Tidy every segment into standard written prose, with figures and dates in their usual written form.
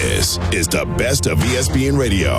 This is the best of ESPN Radio.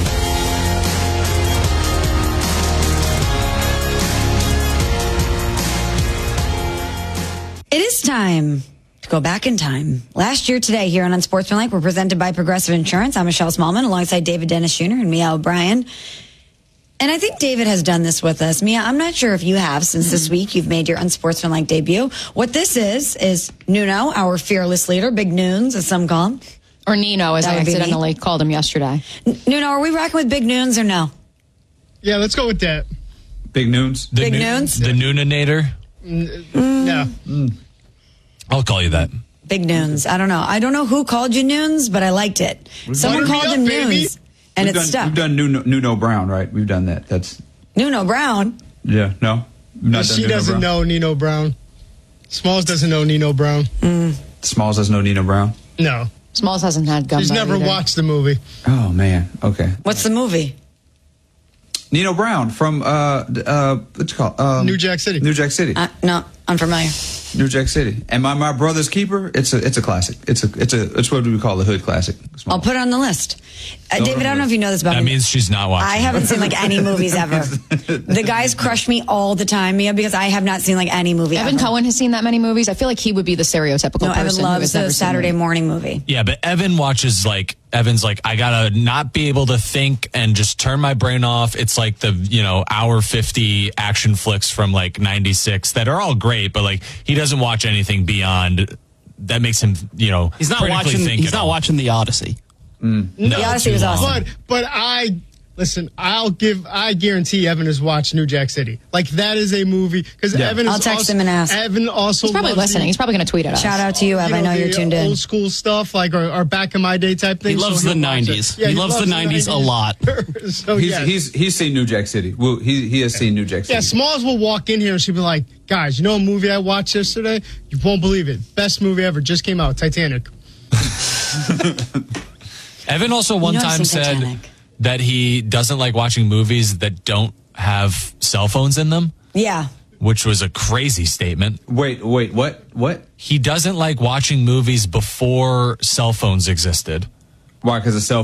It is time to go back in time. Last year today here on Unsportsmanlike, we're presented by Progressive Insurance. I'm Michelle Smallman alongside David Dennis Jr. and Mia O'Brien. And I think David has done this with us. Mia, I'm not sure if you have since this week you've made your Unsportsmanlike debut. What this is Nuno, our fearless leader, Big Noons, as some call him. Or Nino, as I accidentally called him yesterday. Nuno, are we rocking with Big Noons or no? Yeah, let's go with that. Big Noons? Big Noons? The Nooninator? No. I'll call you that. Big Noons. I don't know. I don't know who called you Noons, but I liked it. Someone called him Noons, and it's stuck. We've done Nuno Brown, right? We've done that. That's Nuno Brown. Yeah, no? Not She done Nuno doesn't Brown. know Nino Brown. Smalls doesn't know Nino Brown. Smalls doesn't know Nino Brown? No. Smalls hasn't had gum. She's never watched the movie. Oh, man. Okay. What's the movie? Nino Brown from, what's it called? New Jack City. New Jack City. No, unfamiliar. New Jack City. And my brother's keeper, it's a classic. It's what we call a hood classic. I'll put it on the list. David, I don't know if you know this about That me. means she's not watching. I haven't seen like any movies ever. The guys crush me all the time, Mia, because I have not seen like any movie Evan ever. Cohen has seen that many movies. I feel like he would be the stereotypical No, person Evan who loves has never the seen Saturday it. morning movie. Yeah, but Evan watches Evan's like, I gotta not be able to think and just turn my brain off. It's like the, hour 50 action flicks from like 96 that are all great, but like he doesn't watch anything beyond that makes him, He's not watching. He's not watching The Odyssey. No, The Odyssey was too long. awesome. But I guarantee Evan has watched New Jack City. Like that is a movie because Evan is I'll text also, him and ask. Evan also He's probably loves listening. He's probably going to tweet at us. Shout out to you, Ev. I know you're the tuned in. Old school stuff, like or back in my day type thing. He loves so the he'll watch it. 90s. Yeah, he loves the 90s a lot. So He's seen New Jack City. Well, he has seen New Jack City. Yeah, Smalls will walk in here and she'll be like, guys, you know a movie I watched yesterday? You won't believe it. Best movie ever. Just came out. Titanic. Evan also one I've time seen said Titanic. that he doesn't like watching movies that don't have cell phones in them, Yeah. which was a crazy statement. Wait, what? He doesn't like watching movies before cell phones existed. Why? Because of cell